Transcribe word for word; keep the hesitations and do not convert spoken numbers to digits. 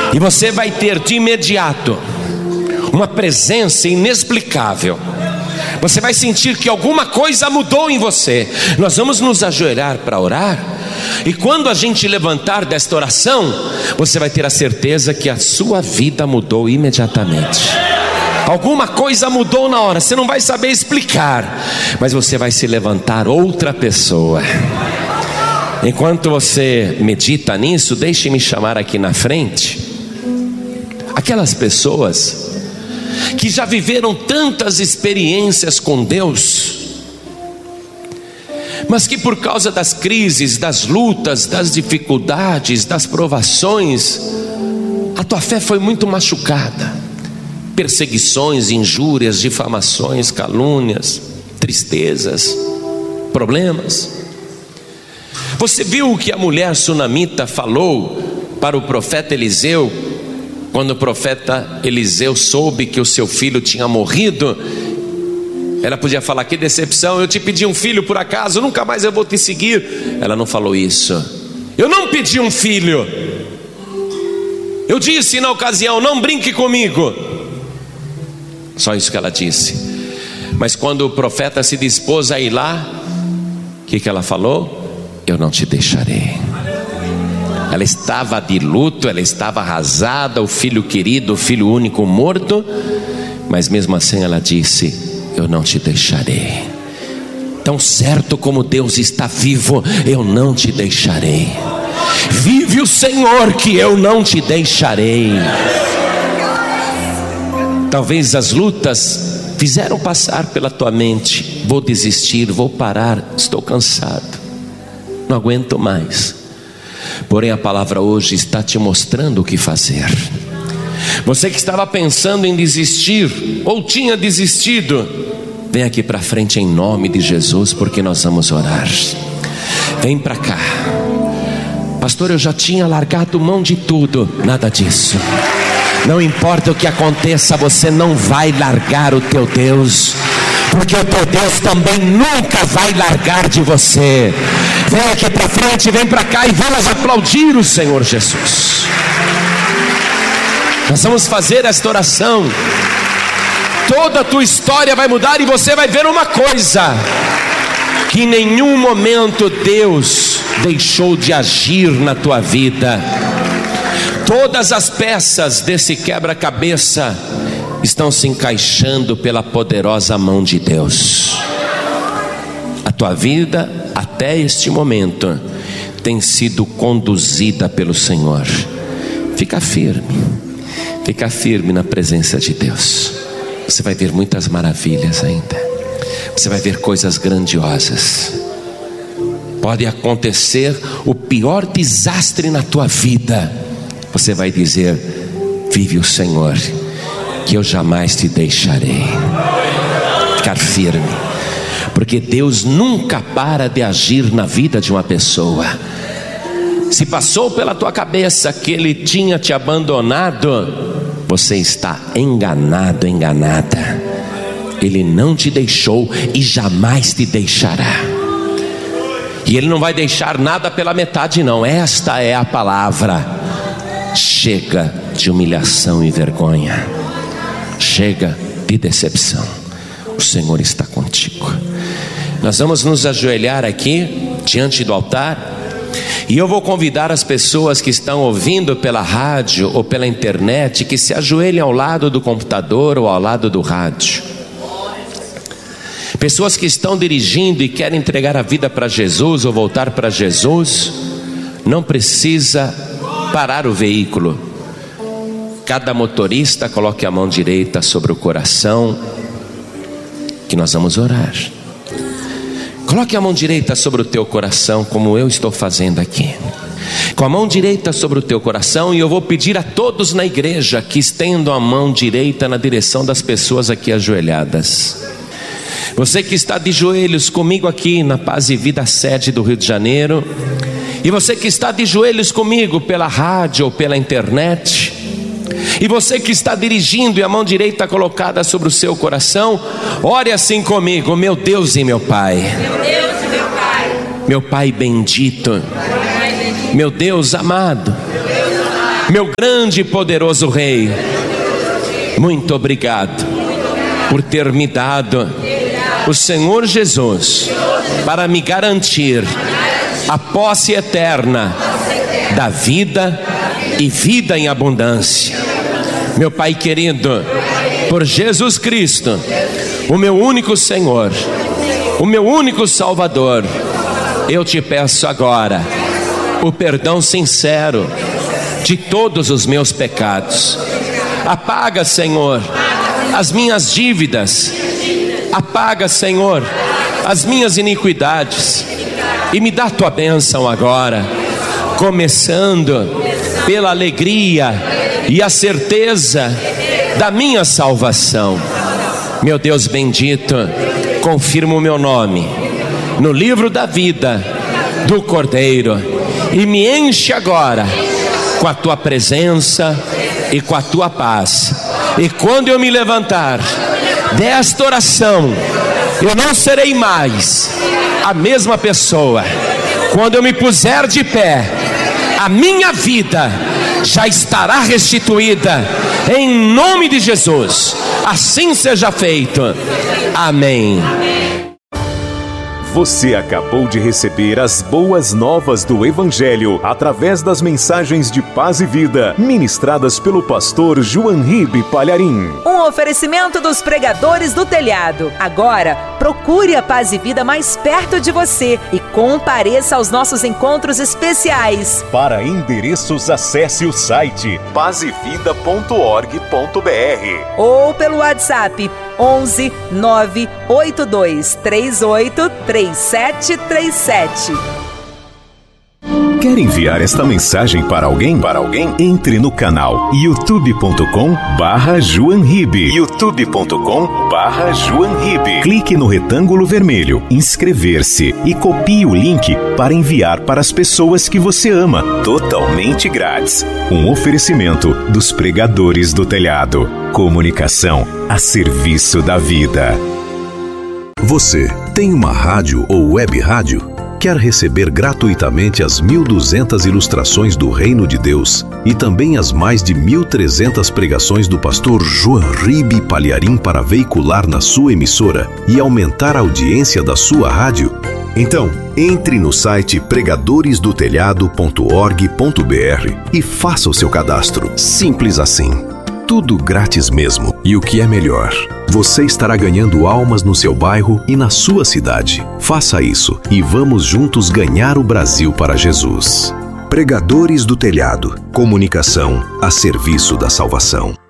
E você vai ter de imediato uma presença inexplicável. Você vai sentir que alguma coisa mudou em você. Nós vamos nos ajoelhar para orar, e quando a gente levantar desta oração, você vai ter a certeza que a sua vida mudou imediatamente. Alguma coisa mudou na hora, você não vai saber explicar, mas você vai se levantar outra pessoa. Enquanto você medita nisso, deixe-me chamar aqui na frente aquelas pessoas que já viveram tantas experiências com Deus, mas que por causa das crises, das lutas, das dificuldades, das provações, a tua fé foi muito machucada. Perseguições, injúrias, difamações, calúnias, tristezas, problemas. Você viu o que a mulher sunamita falou para o profeta Eliseu, quando o profeta Eliseu soube que o seu filho tinha morrido? Ela podia falar: que decepção, eu te pedi um filho por acaso, nunca mais eu vou te seguir. Ela não falou isso. Eu não pedi um filho, eu disse na ocasião: não brinque comigo. Só isso que ela disse. Mas quando o profeta se dispôs a ir lá, o que, que ela falou? Eu não te deixarei. Ela estava de luto, ela estava arrasada, o filho querido, o filho único morto, mas mesmo assim ela disse: eu não te deixarei. Tão certo como Deus está vivo, eu não te deixarei. Vive o Senhor que eu não te deixarei. Talvez as lutas fizeram passar pela tua mente: vou desistir, vou parar, estou cansado, não aguento mais. Porém a palavra hoje está te mostrando o que fazer. Você que estava pensando em desistir, ou tinha desistido, vem aqui para frente em nome de Jesus, porque nós vamos orar. Vem para cá. Pastor, eu já tinha largado mão de tudo. Nada disso. Não importa o que aconteça, você não vai largar o teu Deus, porque o teu Deus também nunca vai largar de você. Vem aqui para frente, vem para cá e vamos aplaudir o Senhor Jesus. Nós vamos fazer esta oração. Toda a tua história vai mudar, e você vai ver uma coisa: que em nenhum momento Deus deixou de agir na tua vida. Todas as peças desse quebra-cabeça estão se encaixando pela poderosa mão de Deus. A tua vida até este momento tem sido conduzida pelo Senhor. Fica firme, fica firme na presença de Deus. Você vai ver muitas maravilhas ainda. Você vai ver coisas grandiosas. Pode acontecer o pior desastre na tua vida, você vai dizer: vive o Senhor que eu jamais te deixarei. Ficar firme, porque Deus nunca para de agir na vida de uma pessoa. Se passou pela tua cabeça que Ele tinha te abandonado, você está enganado, enganada. Ele não te deixou e jamais te deixará. E Ele não vai deixar nada pela metade não. Esta é a palavra. Chega de humilhação e vergonha. Chega de decepção. O Senhor está contigo. Nós vamos nos ajoelhar aqui diante do altar, e eu vou convidar as pessoas que estão ouvindo pela rádio ou pela internet que se ajoelhem ao lado do computador ou ao lado do rádio. Pessoas que estão dirigindo e querem entregar a vida para Jesus ou voltar para Jesus, não precisa parar o veículo. Cada motorista coloque a mão direita sobre o coração, que nós vamos orar. Coloque a mão direita sobre o teu coração, como eu estou fazendo aqui. Com a mão direita sobre o teu coração, e eu vou pedir a todos na igreja que estendam a mão direita na direção das pessoas aqui ajoelhadas. Você que está de joelhos comigo aqui na Paz e Vida sede do Rio de Janeiro, e você que está de joelhos comigo pela rádio ou pela internet, e você que está dirigindo e a mão direita colocada sobre o seu coração, ore assim comigo: meu Deus e meu Pai, Meu Deus e meu Pai, meu Pai bendito, meu Deus amado, Meu grande e poderoso Rei, muito obrigado por ter me dado o Senhor Jesus para me garantir a posse eterna da vida e vida em abundância. Meu Pai querido, por Jesus Cristo, o meu único Senhor, o meu único Salvador, eu te peço agora o perdão sincero de todos os meus pecados. Apaga, Senhor, as minhas dívidas. Apaga, Senhor, as minhas iniquidades. E me dá a tua bênção agora, começando pela alegria e a certeza da minha salvação. Meu Deus bendito, confirma o meu nome no livro da vida do Cordeiro e me enche agora com a tua presença e com a tua paz. E quando eu me levantar desta oração, eu não serei mais a mesma pessoa. Quando eu me puser de pé, a minha vida já estará restituída, em nome de Jesus. Assim seja feito. Amém. Você acabou de receber as boas novas do Evangelho através das mensagens de paz e vida ministradas pelo pastor João Ribe Palharim. Um oferecimento dos pregadores do telhado. Agora, procure a Paz e Vida mais perto de você e compareça aos nossos encontros especiais. Para endereços, acesse o site paz e vida ponto org ponto br ou pelo WhatsApp onze nove oito dois três oito três sete três sete. Quer enviar esta mensagem para alguém? Para alguém? Entre no canal youtube ponto com barra João Ribe. youtube ponto com barra João Ribe. Clique no retângulo vermelho, inscrever-se e copie o link para enviar para as pessoas que você ama, totalmente grátis. Um oferecimento dos pregadores do telhado. Comunicação a serviço da vida. Você tem uma rádio ou web rádio? Quer receber gratuitamente as mil e duzentas ilustrações do Reino de Deus e também as mais de mil e trezentas pregações do pastor João Ribe Palharim para veicular na sua emissora e aumentar a audiência da sua rádio? Então, entre no site pregadores do telhado ponto org ponto br e faça o seu cadastro. Simples assim. Tudo grátis mesmo. E o que é melhor, você estará ganhando almas no seu bairro e na sua cidade. Faça isso e vamos juntos ganhar o Brasil para Jesus. Pregadores do Telhado. Comunicação a serviço da salvação.